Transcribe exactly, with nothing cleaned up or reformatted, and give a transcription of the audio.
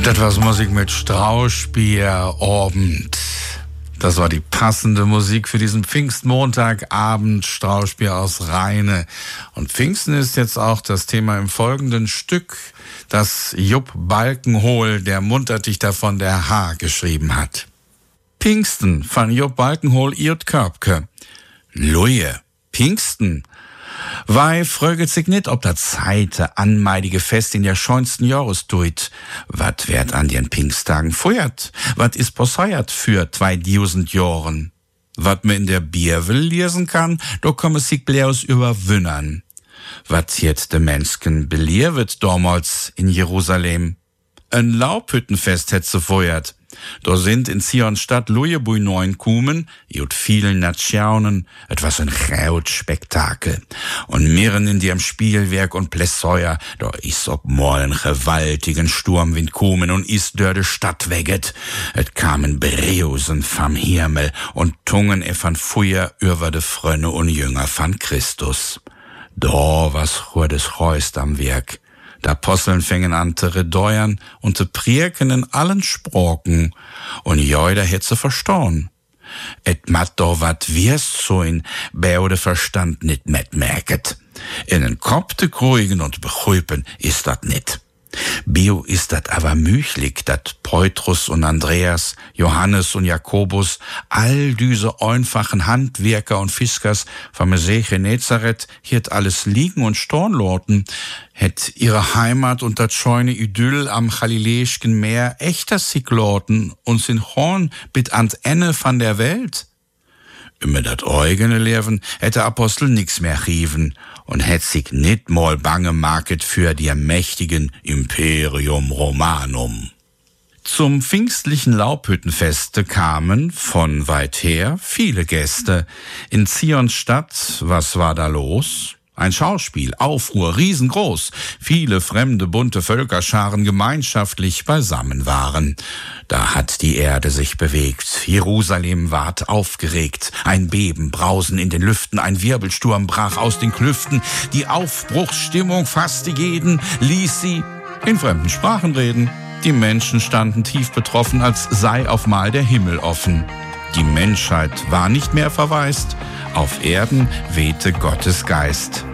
Das war Musik mit Straußbier-Abend. Das war die passende Musik für diesen Pfingstmontagabend, Straußbier aus Rheine. Und Pfingsten ist jetzt auch das Thema im folgenden Stück, das Jupp Balkenhol, der Munterdichter von der H, geschrieben hat. Pfingsten von Jupp Balkenhol irt Körbke. Luje, Pfingsten. Wei fröget sich nit, ob dat Zeite anmeidige Fest in der schönsten Jahrestuit. Wat werd an den Pfingsttagen feuert? Wat is posseiert für zweitausend Jahren? Wat me in der Bibel lesen kann, do komme sich bleus überwinnern. Wat jetzt de Menschen belehret damals in Jerusalem? Ein Laubhüttenfest hätt se feuert. Da sind in Zion Stadt Lujebui neun Kumen, jut vielen Nationen, etwas ein Spektakel. Und mirren in dem Spielwerk und Plesseuer, da is ob mal ein gewaltigen Sturmwind kumen und is dör de Stadt wegget. Et kamen Breusen vom Himmel und Tungen e van Feuer über de Frönne und Jünger van Christus. Da was des Reust am Werk. Da Aposteln fängen an zu redeuern und zu prieken in allen Sproken, und jeder hätt se verstaun. Et mat do wat wirst so in beode Verstand nit met merket. In en Kopf te kruigen und bechuipen is dat nit. Bio is dat aber müchlig, dat Petrus und Andreas, Johannes und Jakobus, all diese einfachen Handwerker und Fiskers vom See Genezareth hiert alles liegen und stornlorten, hätt ihre Heimat und dat scheune Idyll am Galiläischen Meer echter Siglorten und sin Horn bit ans Ende von der Welt. Immer dat eigene Leben hätte Apostel nix mehr rieven und hätt sich nit mal bange market für die mächtigen Imperium Romanum. Zum pfingstlichen Laubhüttenfeste kamen von weit her viele Gäste. In Zions Stadt, was war da los? Ein Schauspiel, Aufruhr, riesengroß. Viele fremde, bunte Völkerscharen gemeinschaftlich beisammen waren. Da hat die Erde sich bewegt. Jerusalem ward aufgeregt. Ein Beben, Brausen in den Lüften, ein Wirbelsturm brach aus den Klüften. Die Aufbruchsstimmung fasste jeden, ließ sie in fremden Sprachen reden. Die Menschen standen tief betroffen, als sei auf mal der Himmel offen. Die Menschheit war nicht mehr verwaist. Auf Erden wehte Gottes Geist.